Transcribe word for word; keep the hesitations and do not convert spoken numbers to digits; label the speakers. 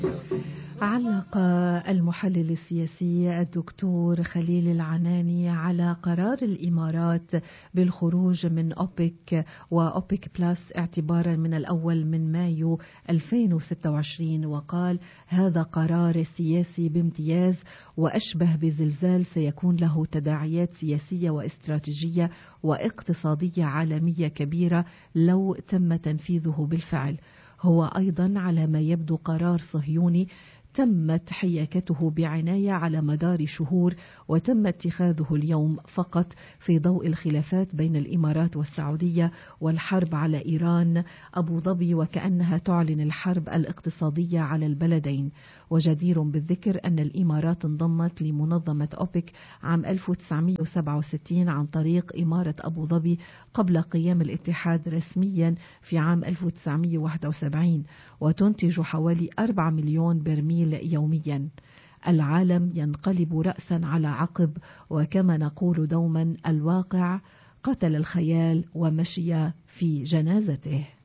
Speaker 1: علق المحلل السياسي الدكتور خليل العناني على قرار الإمارات بالخروج من أوبك وأوبك بلس اعتبارا من الأول من مايو ألفين وستة وعشرين، وقال: هذا قرار سياسي بامتياز وأشبه بزلزال سيكون له تداعيات سياسية واستراتيجية واقتصادية عالمية كبيرة لو تم تنفيذه بالفعل. هو أيضا على ما يبدو قرار صهيوني تمت حياكته بعناية على مدار شهور، وتم اتخاذه اليوم فقط في ضوء الخلافات بين الإمارات والسعودية والحرب على إيران أبو ظبي، وكأنها تعلن الحرب الاقتصادية على البلدين. وجدير بالذكر أن الإمارات انضمت لمنظمة أوبك عام ألف وتسعمائة وسبعة وستين عن طريق إمارة أبو ظبي قبل قيام الاتحاد رسميا في عام ألف وتسعمائة وواحد وسبعين، وتنتج حوالي أربعة مليون برميل يوميا. العالم ينقلب رأسا على عقب، وكما نقول دوما: الواقع قتل الخيال ومشي في جنازته.